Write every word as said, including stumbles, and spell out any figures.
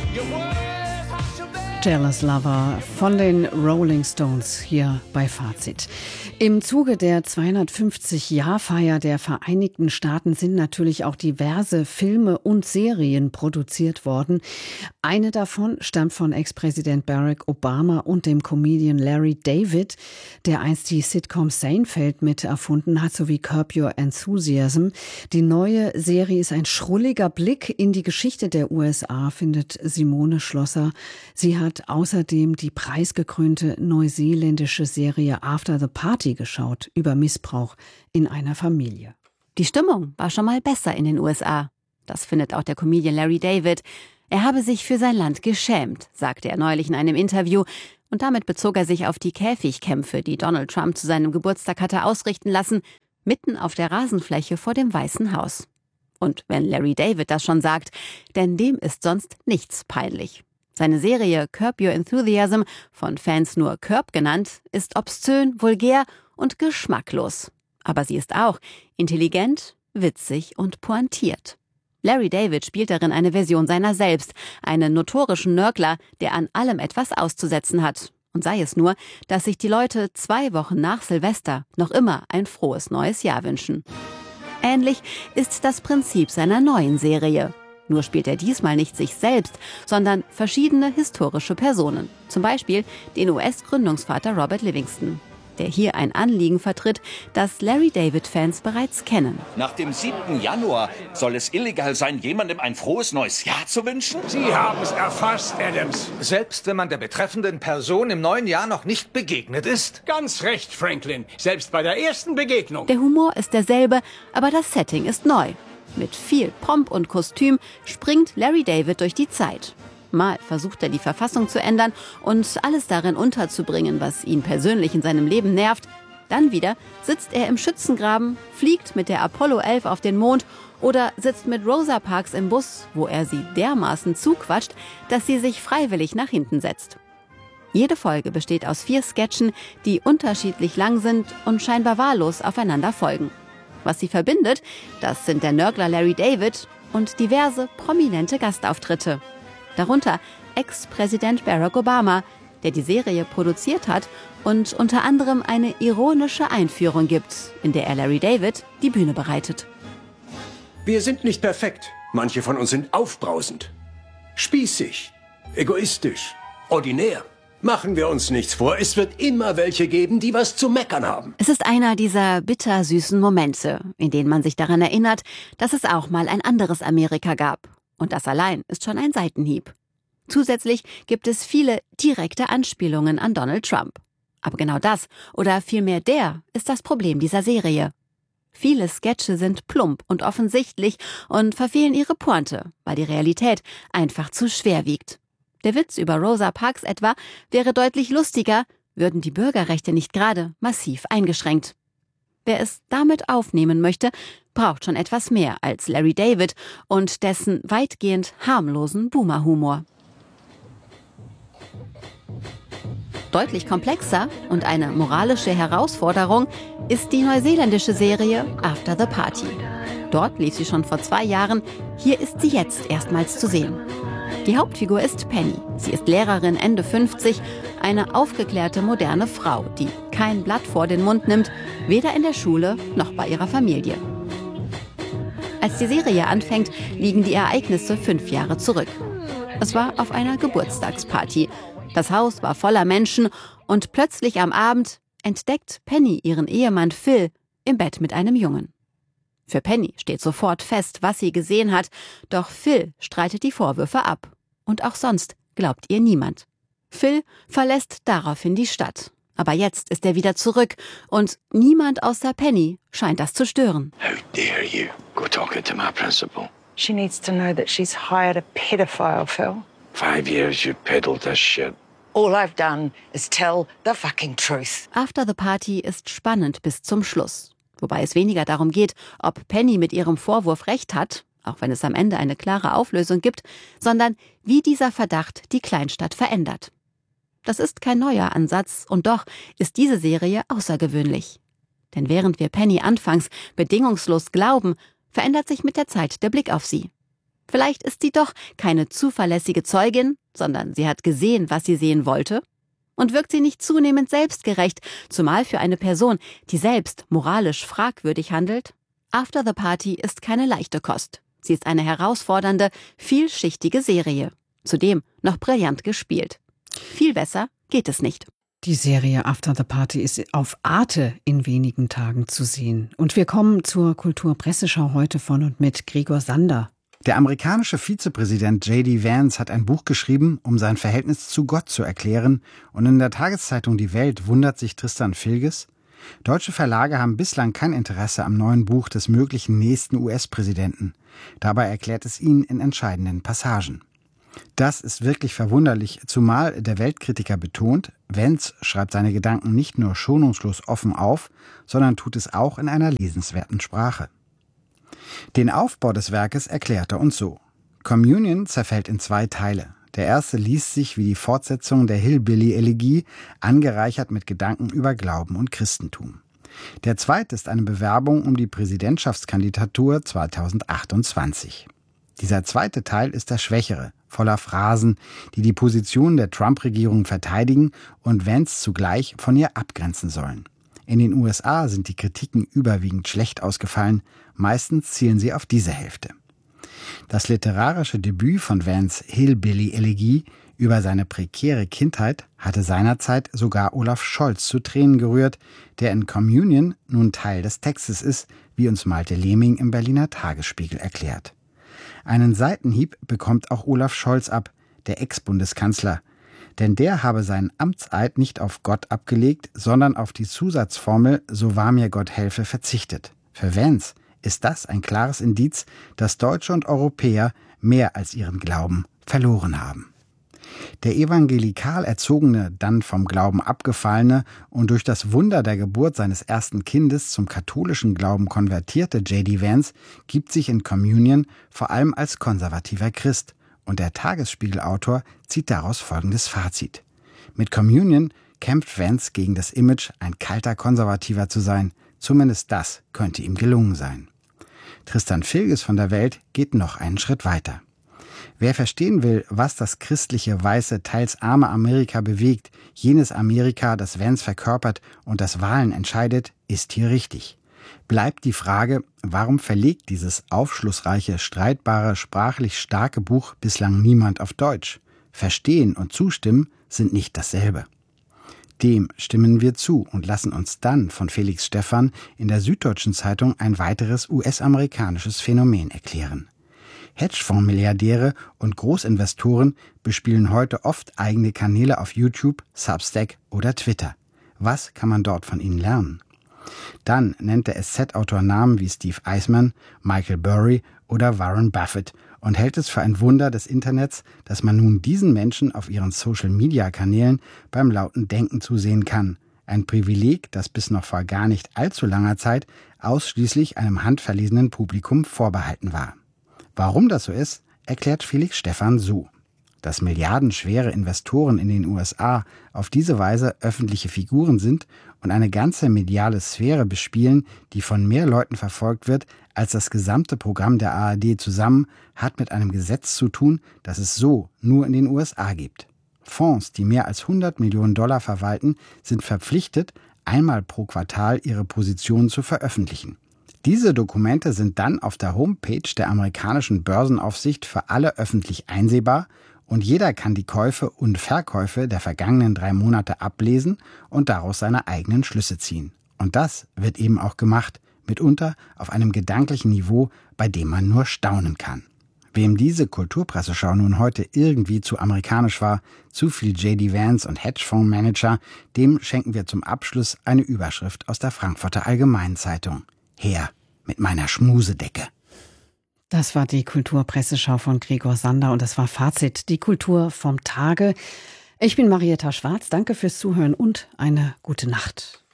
Jealous Lover von den Rolling Stones hier bei Fazit. Im Zuge der zweihundertfünfzig-Jahr-Feier der Vereinigten Staaten sind natürlich auch diverse Filme und Serien produziert worden. Eine davon stammt von Ex-Präsident Barack Obama und dem Comedian Larry David, der einst die Sitcom Seinfeld mit erfunden hat, sowie Curb Your Enthusiasm. Die neue Serie ist ein schrulliger Blick in die Geschichte der U S A, findet Simone Schlosser. Sie hat außerdem die preisgekrönte neuseeländische Serie After the Party geschaut, über Missbrauch in einer Familie. Die Stimmung war schon mal besser in den U S A. Das findet auch der Comedian Larry David. Er habe sich für sein Land geschämt, sagte er neulich in einem Interview. Und damit bezog er sich auf die Käfigkämpfe, die Donald Trump zu seinem Geburtstag hatte ausrichten lassen, mitten auf der Rasenfläche vor dem Weißen Haus. Und wenn Larry David das schon sagt, denn dem ist sonst nichts peinlich. Seine Serie Curb Your Enthusiasm, von Fans nur Curb genannt, ist obszön, vulgär und geschmacklos. Aber sie ist auch intelligent, witzig und pointiert. Larry David spielt darin eine Version seiner selbst, einen notorischen Nörgler, der an allem etwas auszusetzen hat. Und sei es nur, dass sich die Leute zwei Wochen nach Silvester noch immer ein frohes neues Jahr wünschen. Ähnlich ist das Prinzip seiner neuen Serie. Nur spielt er diesmal nicht sich selbst, sondern verschiedene historische Personen. Zum Beispiel den U S-Gründungsvater Robert Livingston, der hier ein Anliegen vertritt, das Larry David-Fans bereits kennen. Nach dem siebten Januar soll es illegal sein, jemandem ein frohes neues Jahr zu wünschen? Sie haben es erfasst, Adams. Selbst wenn man der betreffenden Person im neuen Jahr noch nicht begegnet ist? Ganz recht, Franklin. Selbst bei der ersten Begegnung. Der Humor ist derselbe, aber das Setting ist neu. Mit viel Pomp und Kostüm springt Larry David durch die Zeit. Mal versucht er, die Verfassung zu ändern und alles darin unterzubringen, was ihn persönlich in seinem Leben nervt. Dann wieder sitzt er im Schützengraben, fliegt mit der Apollo elf auf den Mond oder sitzt mit Rosa Parks im Bus, wo er sie dermaßen zuquatscht, dass sie sich freiwillig nach hinten setzt. Jede Folge besteht aus vier Sketchen, die unterschiedlich lang sind und scheinbar wahllos aufeinander folgen. Was sie verbindet, das sind der Nörgler Larry David und diverse prominente Gastauftritte. Darunter Ex-Präsident Barack Obama, der die Serie produziert hat und unter anderem eine ironische Einführung gibt, in der er Larry David die Bühne bereitet. Wir sind nicht perfekt. Manche von uns sind aufbrausend, spießig, egoistisch, ordinär. Machen wir uns nichts vor, es wird immer welche geben, die was zu meckern haben. Es ist einer dieser bittersüßen Momente, in denen man sich daran erinnert, dass es auch mal ein anderes Amerika gab. Und das allein ist schon ein Seitenhieb. Zusätzlich gibt es viele direkte Anspielungen an Donald Trump. Aber genau das, oder vielmehr der, ist das Problem dieser Serie. Viele Sketche sind plump und offensichtlich und verfehlen ihre Pointe, weil die Realität einfach zu schwer wiegt. Der Witz über Rosa Parks etwa wäre deutlich lustiger, würden die Bürgerrechte nicht gerade massiv eingeschränkt. Wer es damit aufnehmen möchte, braucht schon etwas mehr als Larry David und dessen weitgehend harmlosen Boomer-Humor. Deutlich komplexer und eine moralische Herausforderung ist die neuseeländische Serie After the Party. Dort lief sie schon vor zwei Jahren, hier ist sie jetzt erstmals zu sehen. Die Hauptfigur ist Penny. Sie ist Lehrerin Ende fünfzig, eine aufgeklärte, moderne Frau, die kein Blatt vor den Mund nimmt, weder in der Schule noch bei ihrer Familie. Als die Serie anfängt, liegen die Ereignisse fünf Jahre zurück. Es war auf einer Geburtstagsparty. Das Haus war voller Menschen und plötzlich am Abend entdeckt Penny ihren Ehemann Phil im Bett mit einem Jungen. Für Penny steht sofort fest, was sie gesehen hat, doch Phil streitet die Vorwürfe ab. Und auch sonst glaubt ihr niemand. Phil verlässt daraufhin die Stadt. Aber jetzt ist er wieder zurück und niemand außer Penny scheint das zu stören. How dare you go talking to my principal? She needs to know that she's hired a pedophile, Phil. Five years you peddled this shit. All I've done is tell the fucking truth. After the Party ist spannend bis zum Schluss. Wobei es weniger darum geht, ob Penny mit ihrem Vorwurf recht hat, auch wenn es am Ende eine klare Auflösung gibt, sondern wie dieser Verdacht die Kleinstadt verändert. Das ist kein neuer Ansatz und doch ist diese Serie außergewöhnlich. Denn während wir Penny anfangs bedingungslos glauben, verändert sich mit der Zeit der Blick auf sie. Vielleicht ist sie doch keine zuverlässige Zeugin, sondern sie hat gesehen, was sie sehen wollte. Und wirkt sie nicht zunehmend selbstgerecht, zumal für eine Person, die selbst moralisch fragwürdig handelt? After the Party ist keine leichte Kost. Sie ist eine herausfordernde, vielschichtige Serie. Zudem noch brillant gespielt. Viel besser geht es nicht. Die Serie After the Party ist auf Arte in wenigen Tagen zu sehen. Und wir kommen zur Kulturpresseschau heute von und mit Gregor Sander. Der amerikanische Vizepräsident J D Vance hat ein Buch geschrieben, um sein Verhältnis zu Gott zu erklären. Und in der Tageszeitung Die Welt wundert sich Tristan Filges: Deutsche Verlage haben bislang kein Interesse am neuen Buch des möglichen nächsten U S-Präsidenten. Dabei erklärt es ihn in entscheidenden Passagen. Das ist wirklich verwunderlich, zumal der Weltkritiker betont, Vance schreibt seine Gedanken nicht nur schonungslos offen auf, sondern tut es auch in einer lesenswerten Sprache. Den Aufbau des Werkes erklärt er uns so: Communion zerfällt in zwei Teile. Der erste liest sich wie die Fortsetzung der Hillbilly-Elegie, angereichert mit Gedanken über Glauben und Christentum. Der zweite ist eine Bewerbung um die Präsidentschaftskandidatur zweitausendachtundzwanzig. Dieser zweite Teil ist der schwächere, voller Phrasen, die die Position der Trump-Regierung verteidigen und Vance zugleich von ihr abgrenzen sollen. In den U S A sind die Kritiken überwiegend schlecht ausgefallen, meistens zielen sie auf diese Hälfte. Das literarische Debüt von Vance, Hillbilly-Elegie, über seine prekäre Kindheit, hatte seinerzeit sogar Olaf Scholz zu Tränen gerührt, der in Communion nun Teil des Textes ist, wie uns Malte Lehming im Berliner Tagesspiegel erklärt. Einen Seitenhieb bekommt auch Olaf Scholz ab, der Ex-Bundeskanzler. Denn der habe seinen Amtseid nicht auf Gott abgelegt, sondern auf die Zusatzformel „So wahr mir Gott helfe" verzichtet. Für Vance ist das ein klares Indiz, dass Deutsche und Europäer mehr als ihren Glauben verloren haben. Der evangelikal erzogene, dann vom Glauben abgefallene und durch das Wunder der Geburt seines ersten Kindes zum katholischen Glauben konvertierte J D Vance gibt sich in Communion vor allem als konservativer Christ. Und der Tagesspiegel-Autor zieht daraus folgendes Fazit: Mit Communion kämpft Vance gegen das Image, ein kalter Konservativer zu sein. Zumindest das könnte ihm gelungen sein. Tristan Filges von der Welt geht noch einen Schritt weiter. Wer verstehen will, was das christliche, weiße, teils arme Amerika bewegt, jenes Amerika, das Vance verkörpert und das Wahlen entscheidet, ist hier richtig. Bleibt die Frage, warum verlegt dieses aufschlussreiche, streitbare, sprachlich starke Buch bislang niemand auf Deutsch? Verstehen und zustimmen sind nicht dasselbe. Dem stimmen wir zu und lassen uns dann von Felix Stephan in der Süddeutschen Zeitung ein weiteres U S-amerikanisches Phänomen erklären. Hedgefonds-Milliardäre und Großinvestoren bespielen heute oft eigene Kanäle auf YouTube, Substack oder Twitter. Was kann man dort von ihnen lernen? Dann nennt der S Z-Autor Namen wie Steve Eisman, Michael Burry oder Warren Buffett und hält es für ein Wunder des Internets, dass man nun diesen Menschen auf ihren Social-Media-Kanälen beim lauten Denken zusehen kann. Ein Privileg, das bis noch vor gar nicht allzu langer Zeit ausschließlich einem handverlesenen Publikum vorbehalten war. Warum das so ist, erklärt Felix Stephan so: Dass milliardenschwere Investoren in den U S A auf diese Weise öffentliche Figuren sind und eine ganze mediale Sphäre bespielen, die von mehr Leuten verfolgt wird als das gesamte Programm der A R D zusammen, hat mit einem Gesetz zu tun, das es so nur in den U S A gibt. Fonds, die mehr als hundert Millionen Dollar verwalten, sind verpflichtet, einmal pro Quartal ihre Positionen zu veröffentlichen. Diese Dokumente sind dann auf der Homepage der amerikanischen Börsenaufsicht für alle öffentlich einsehbar und jeder kann die Käufe und Verkäufe der vergangenen drei Monate ablesen und daraus seine eigenen Schlüsse ziehen. Und das wird eben auch gemacht, mitunter auf einem gedanklichen Niveau, bei dem man nur staunen kann. Wem diese Kulturpresseschau nun heute irgendwie zu amerikanisch war, zu viel J D Vance und Hedgefondsmanager, dem schenken wir zum Abschluss eine Überschrift aus der Frankfurter Allgemeinen Zeitung. Her mit meiner Schmusedecke. Das war die Kulturpresseschau von Gregor Sander und das war Fazit, die Kultur vom Tage. Ich bin Marietta Schwarz, danke fürs Zuhören und eine gute Nacht.